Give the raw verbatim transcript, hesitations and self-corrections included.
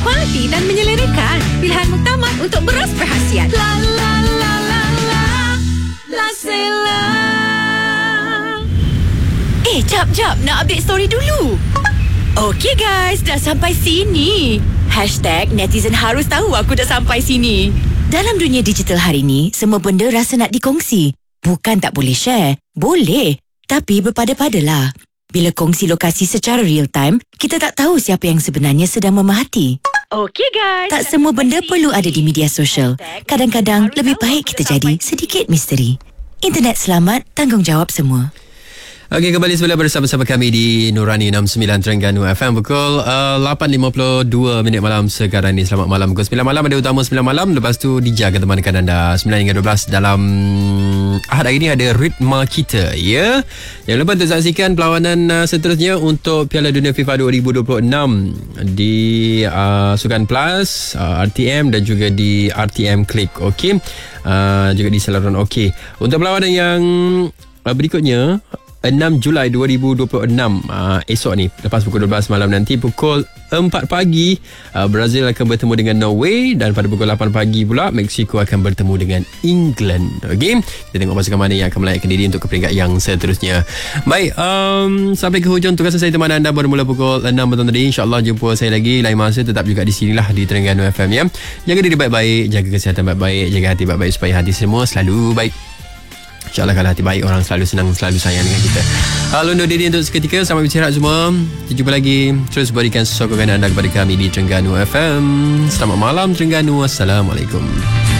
kualiti dan menyelerakan. Pilihan muktamad untuk beras perhasian. La la la la la La Sela. Eh, jap, jap. Nak update story dulu. Okey guys, dah sampai sini. Hashtag netizen harus tahu aku dah sampai sini. Dalam dunia digital hari ni, semua benda rasa nak dikongsi. Bukan tak boleh share. Boleh. Tapi berpada-padalah. Bila kongsi lokasi secara real time, kita tak tahu siapa yang sebenarnya sedang memerhati. Okey guys. Tak semua benda perlu ada di media sosial. Kadang-kadang lebih baik kita jadi sedikit misteri. Internet selamat, tanggungjawab semua. Okey, kembali semula bersama-sama kami di Nurani enam puluh sembilan Terengganu F M. Pukul uh, lapan lima puluh dua minit malam sekarang ni. Selamat malam. Pukul sembilan malam ada utama sembilan malam. Lepas tu Dija akan temankan anda sembilan hingga dua belas dalam Ahad hari ini ada Ritma Kita, ya. Jangan lupa untuk saksikan perlawanan uh, seterusnya untuk Piala Dunia FIFA dua ribu dua puluh enam di uh, Sukan Plus, uh, R T M dan juga di R T M Click. Okey. Uh, juga di saluran okey. Untuk perlawanan yang uh, berikutnya enam Julai dua ribu dua puluh enam, uh, esok ni lepas pukul dua belas malam nanti pukul empat pagi uh, Brazil akan bertemu dengan Norway, dan pada pukul lapan pagi pula Mexico akan bertemu dengan England. Okey, kita tengok pasukan mana yang akan melayakkan diri untuk ke peringkat yang seterusnya. Baik, um, sampai ke hujung tugasan saya teman anda bermula pukul enam petang tadi. InsyaAllah jumpa saya lagi lain masa, tetap juga di sinilah di Terengganu F M, ya. Jaga diri baik-baik, jaga kesihatan baik-baik, jaga hati baik-baik supaya hati semua selalu baik. InsyaAllah kalau hati baik, orang selalu senang, selalu sayang dengan kita. Halo, undur diri untuk seketika. Selamat beristirahat semua. Kita jumpa lagi. Terus berikan sokongan anda kepada kami di Terengganu F M. Selamat malam Terengganu. Assalamualaikum.